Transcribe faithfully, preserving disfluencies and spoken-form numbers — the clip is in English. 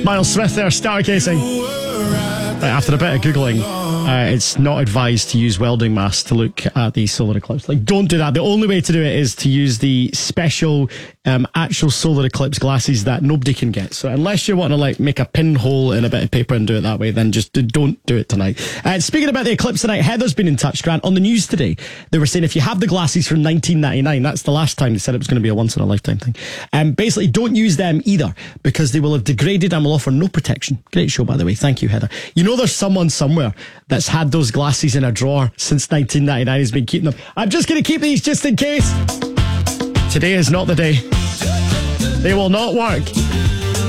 Miles Smith there, Stargazing. Right, after a bit of Googling, uh, it's not advised to use welding masks to look at the solar eclipse. Like, don't do that. The only way to do it is to use the special um, actual solar eclipse glasses that nobody can get. So unless you want to like make a pinhole in a bit of paper and do it that way, then just do, don't do it tonight. Uh, speaking about the eclipse tonight, Heather's been in touch, Grant. On the news today, they were saying if you have the glasses from nineteen ninety-nine, that's the last time they said it was going to be a once in a lifetime thing. Um, basically, don't use them either because they will have degraded and will offer no protection. Great show, by the way. Thank you, Heather. You know there's someone somewhere that's had those glasses in a drawer since nineteen ninety-nine, has been keeping them. I'm just going to keep these just in case. Today is not the day. They will not work.